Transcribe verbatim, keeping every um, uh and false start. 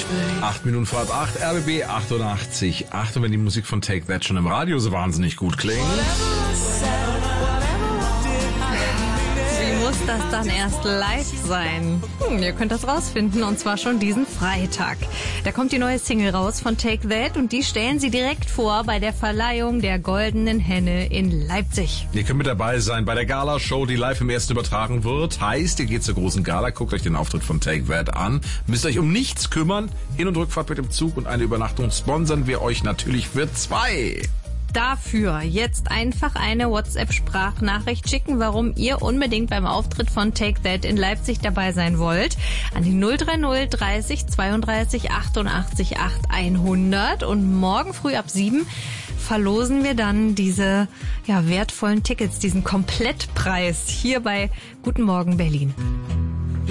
Acht Minuten vor halb acht, R B B achtundachtzig. Acht, und wenn die Musik von Take That schon im Radio so wahnsinnig gut klingt. Wie muss das dann erst live sein? Hm, ihr könnt das rausfinden, und zwar schon diesen Freitag. Da kommt die neue Single raus von Take That, und die stellen sie direkt vor bei der Verleihung der Goldenen Henne in Leipzig. Ihr könnt mit dabei sein bei der Gala-Show, die live im Ersten übertragen wird. Heißt, ihr geht zur großen Gala, guckt euch den Auftritt von Take That an, müsst euch um nichts kümmern. Hin- und Rückfahrt mit dem Zug und eine Übernachtung sponsern wir euch natürlich für zwei. Dafür jetzt einfach eine WhatsApp-Sprachnachricht schicken, warum ihr unbedingt beim Auftritt von Take That in Leipzig dabei sein wollt. An die null drei null dreißig zweiunddreißig achtundachtzig acht hundert. Und morgen früh ab sieben verlosen wir dann diese ja, wertvollen Tickets, diesen Komplettpreis hier bei Guten Morgen Berlin.